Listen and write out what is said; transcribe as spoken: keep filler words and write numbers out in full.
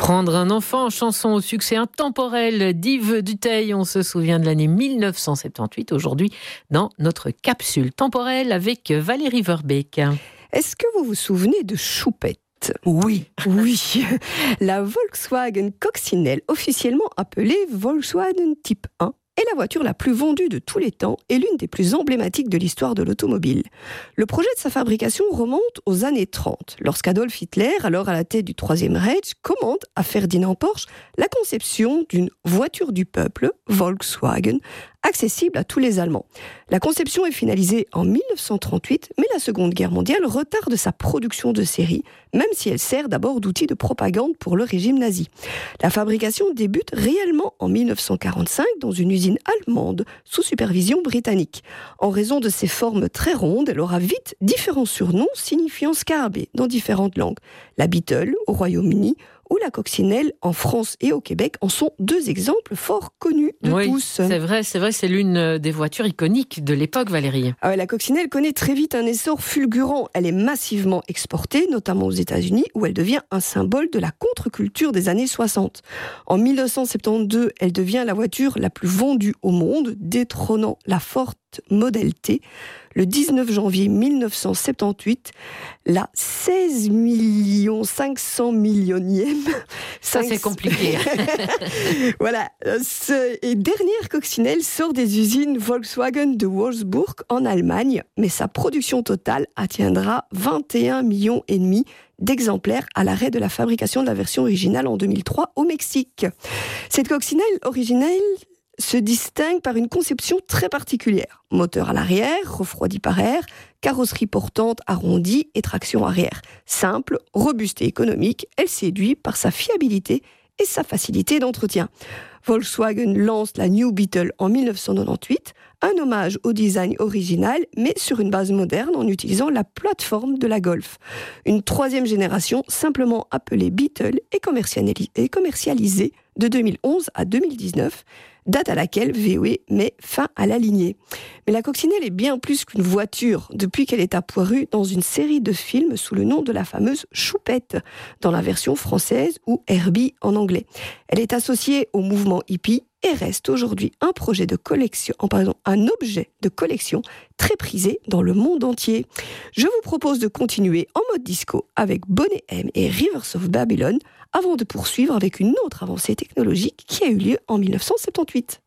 Prendre un enfant, chanson au succès intemporel d'Yves Duteil. On se souvient de l'année mille neuf cent soixante-dix aujourd'hui dans notre capsule temporelle avec Valérie Verbeek. Est-ce que vous vous souvenez de Choupette ? Oui. Oui. La Volkswagen Coccinelle, officiellement appelée Volkswagen Type un, est la voiture la plus vendue de tous les temps et l'une des plus emblématiques de l'histoire de l'automobile. Le projet de sa fabrication remonte aux années trente, lorsqu'Adolf Hitler, alors à la tête du Troisième Reich, commande à Ferdinand Porsche la conception d'une voiture du peuple, Volkswagen, accessible à tous les Allemands. La conception est finalisée en mille neuf cent trente-huit, mais la Seconde Guerre mondiale retarde sa production de série, même si elle sert d'abord d'outil de propagande pour le régime nazi. La fabrication débute réellement en mille neuf cent quarante-cinq dans une usine allemande sous supervision britannique. En raison de ses formes très rondes, elle aura vite différents surnoms signifiant scarabée dans différentes langues. La Beetle au Royaume-Uni ou la Coccinelle en France et au Québec en sont deux exemples fort connus de oui, tous. C'est vrai, c'est vrai, c'est l'une des voitures iconiques de l'époque, Valérie. Ah ouais, la Coccinelle connaît très vite un essor fulgurant. Elle est massivement exportée, notamment aux États-Unis, où elle devient un symbole de la contre-culture des années soixante. En mille neuf cent soixante-douze, elle devient la voiture la plus vendue au monde, détrônant la Ford Model T. Le dix-neuf janvier mille neuf cent soixante-dix-huit, la seize millions cinq cents millionième. Ça, c'est compliqué. Voilà. Ce, et dernière Coccinelle sort des usines Volkswagen de Wolfsburg en Allemagne, mais sa production totale atteindra vingt et un millions et demi d'exemplaires à l'arrêt de la fabrication de la version originale en deux mille trois au Mexique. Cette Coccinelle originelle se distingue par une conception très particulière. Moteur à l'arrière, refroidi par air, carrosserie portante arrondie et traction arrière. Simple, robuste et économique, elle séduit par sa fiabilité et sa facilité d'entretien. Volkswagen lance la New Beetle en mille neuf cent quatre-vingt-dix-huit, un hommage au design original, mais sur une base moderne en utilisant la plateforme de la Golf. Une troisième génération, simplement appelée Beetle, est commercialisée de deux mille onze à deux mille dix-neuf, date à laquelle V W met fin à la lignée. Mais la Coccinelle est bien plus qu'une voiture, depuis qu'elle est apparue dans une série de films sous le nom de la fameuse Choupette, dans la version française ou Herbie en anglais. Elle est associée au mouvement hippie et reste aujourd'hui un projet de collection, pardon, un objet de collection très prisé dans le monde entier. Je vous propose de continuer en mode disco avec Boney M et Rivers of Babylon, avant de poursuivre avec une autre avancée technologique qui a eu lieu en mille neuf cent soixante-dix-huit.